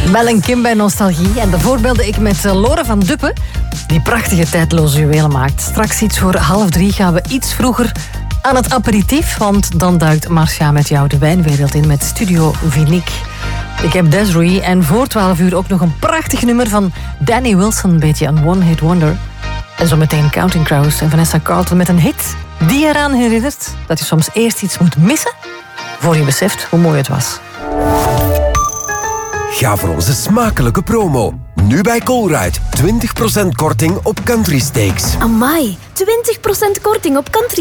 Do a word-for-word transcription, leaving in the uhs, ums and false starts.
Mel en Kim bij Nostalgie. En daarvoor belde ik met Lore van Duppen, die prachtige tijdloze juwelen maakt. Straks iets voor half drie gaan we iets vroeger aan het aperitief, want dan duikt Marcia met jou de wijnwereld in met Studio Vinique. Ik heb Desiree en voor twaalf uur ook nog een prachtig nummer van Danny Wilson, een beetje een one-hit wonder. En zometeen Counting Crows en Vanessa Carlton met een hit die eraan herinnert dat je soms eerst iets moet missen voor je beseft hoe mooi het was. Ga voor onze smakelijke promo. Nu bij Colruyt. twintig procent korting op country steaks. Amai, twintig procent korting op country